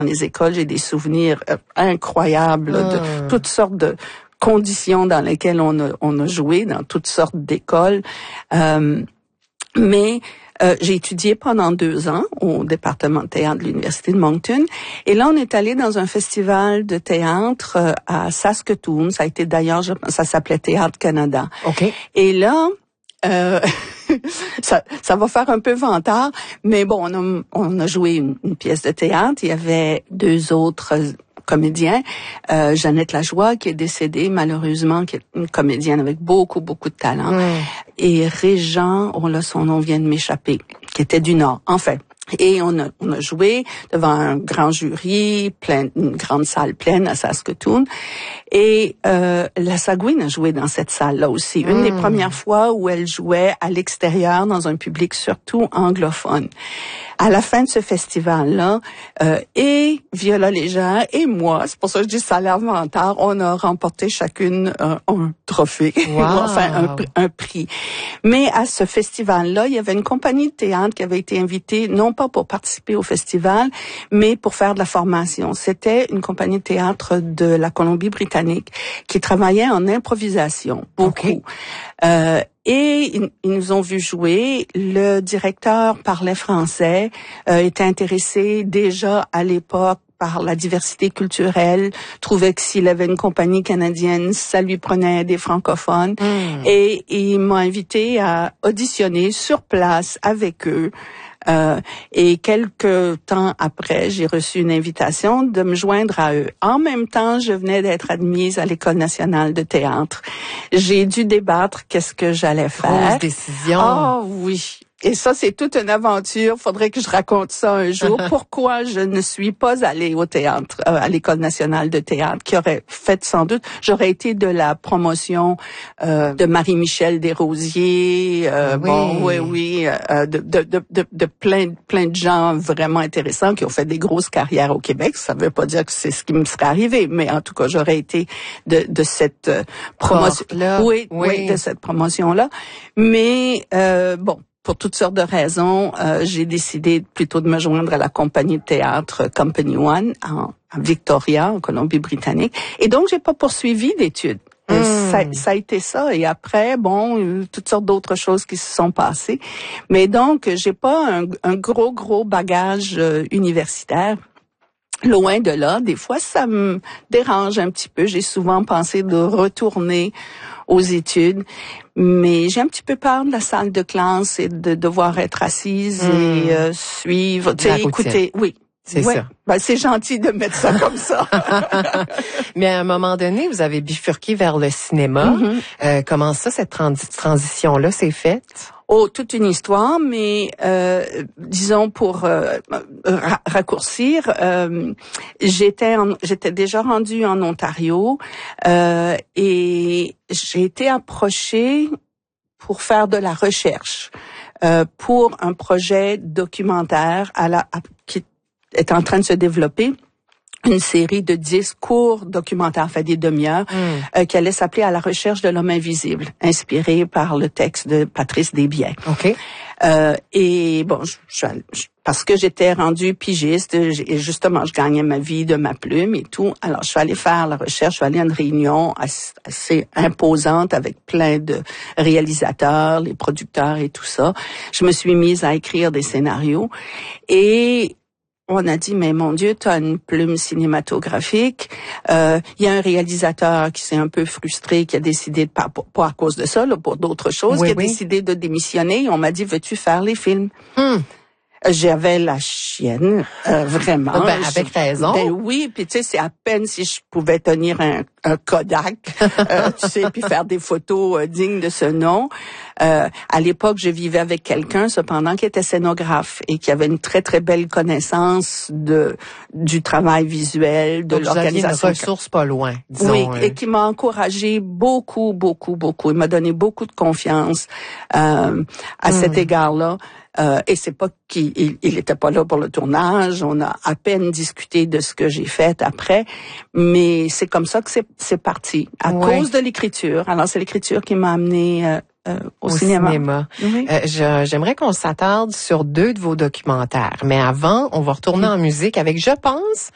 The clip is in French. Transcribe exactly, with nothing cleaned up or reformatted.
Dans les écoles, j'ai des souvenirs euh, incroyables mmh. de toutes sortes de conditions dans lesquelles on a, on a joué, dans toutes sortes d'écoles. Euh, mais euh, j'ai étudié pendant deux ans au département de théâtre de l'Université de Moncton. Et là, on est allé dans un festival de théâtre euh, à Saskatoon. Ça a été d'ailleurs, ça s'appelait Théâtre Canada. OK. Et là... Euh, ça, ça va faire un peu vantard, mais bon, on a, on a joué une, une pièce de théâtre. Il y avait deux autres comédiens, euh, Jeannette Lajoie qui est décédée malheureusement, qui est une comédienne avec beaucoup beaucoup de talent, mmh. et Régent, oh là son nom vient de m'échapper, qui était du Nord. Enfin. Et on a, on a joué devant un grand jury, plein, une grande salle pleine à Saskatoon. Et euh, la Sagouine a joué dans cette salle-là aussi. Une mmh. des premières fois où elle jouait à l'extérieur dans un public surtout anglophone. À la fin de ce festival-là, euh, et Viola Légère et moi, c'est pour ça que je dis ça a l'air vantard, on a remporté chacune euh, un trophée, wow. enfin un, un prix. Mais à ce festival-là, il y avait une compagnie de théâtre qui avait été invitée, non pas pour participer au festival, mais pour faire de la formation. C'était une compagnie de théâtre de la Colombie-Britannique qui travaillait en improvisation, beaucoup. Okay. Euh, et ils, ils nous ont vu jouer. Le directeur parlait français, euh, était intéressé déjà à l'époque par la diversité culturelle, trouvait que s'il avait une compagnie canadienne, ça lui prenait des francophones. Mmh. Et, et il m'a invité à auditionner sur place avec eux. Euh, et quelques temps après, j'ai reçu une invitation de me joindre à eux. En même temps, je venais d'être admise à l'École nationale de théâtre. J'ai dû débattre qu'est-ce que j'allais faire. Grosse décision. Ah oui. Et ça, c'est toute une aventure. Faudrait que je raconte ça un jour. Pourquoi je ne suis pas allée au théâtre, euh, à l'École nationale de théâtre, qui aurait fait sans doute, j'aurais été de la promotion euh, de Marie-Michel Desrosiers, euh, oui. bon, oui, oui, euh, de, de, de, de, de plein, plein de gens vraiment intéressants qui ont fait des grosses carrières au Québec. Ça veut pas dire que c'est ce qui me serait arrivé, mais en tout cas, j'aurais été de, de cette euh, promotion, oui, oui, oui, de cette promotion-là. Mais euh, bon. Pour toutes sortes de raisons, euh, j'ai décidé plutôt de me joindre à la compagnie de théâtre Company One en, à Victoria, en Colombie-Britannique. Et donc, j'ai pas poursuivi d'études. Mmh. Ça, ça a été ça. Et après, bon, toutes sortes d'autres choses qui se sont passées. Mais donc, j'ai pas un, un gros, gros bagage euh, universitaire. Loin de là, des fois, ça me dérange un petit peu. J'ai souvent pensé de retourner aux études, mais j'ai un petit peu peur de la salle de classe et de devoir être assise mmh. et euh, suivre, tu sais, écouter. Oui. C'est ouais. ça. Ben, c'est gentil de mettre ça comme ça. Mais à un moment donné, vous avez bifurqué vers le cinéma. Mm-hmm. Euh, comment ça, cette trans- transition-là s'est faite? Oh, toute une histoire, mais euh, disons pour euh, ra- raccourcir, euh, j'étais en, j'étais déjà rendue en Ontario euh, et j'ai été approchée pour faire de la recherche euh, pour un projet documentaire à la à, qui est en train de se développer. Une série de dix courts documentaires, fait des demi-heures, mm. euh, qui allait s'appeler À la recherche de l'homme invisible, inspiré par le texte de Patrice Desbiens. OK. Euh, et bon, je, je, je, parce que j'étais rendue pigiste, et justement, je gagnais ma vie de ma plume et tout. Alors, je suis allée faire la recherche, je suis allée à une réunion assez, assez imposante avec plein de réalisateurs, les producteurs et tout ça. Je me suis mise à écrire des scénarios et on a dit, mais mon Dieu, tu as une plume cinématographique. Il euh, y a un réalisateur qui s'est un peu frustré, qui a décidé, de, pas, pas à cause de ça, là, pour d'autres choses, oui, qui a oui. décidé de démissionner. On m'a dit, veux-tu faire les films? Hmm. J'avais la chienne, euh, vraiment. Ben, avec raison. Ben oui, puis tu sais, c'est à peine si je pouvais tenir un, un Kodak, euh, tu sais, puis faire des photos euh, dignes de ce nom. Euh, à l'époque, je vivais avec quelqu'un, cependant, qui était scénographe et qui avait une très, très belle connaissance de du travail visuel, de Donc, l'organisation. Vous aviez une ressource pas loin, disons. Oui, euh... et qui m'a encouragé beaucoup, beaucoup, beaucoup. Il m'a donné beaucoup de confiance euh, à mmh. cet égard-là. Euh, et c'est pas qu'il il, il était pas là pour le tournage. On a à peine discuté de ce que j'ai fait après, mais c'est comme ça que c'est, c'est parti à ouais. cause de l'écriture. Alors c'est l'écriture qui m'a amené euh, euh, au, au cinéma. cinéma. Oui. Euh, je, j'aimerais qu'on s'attarde sur deux de vos documentaires, mais avant, on va retourner en musique avec, je pense,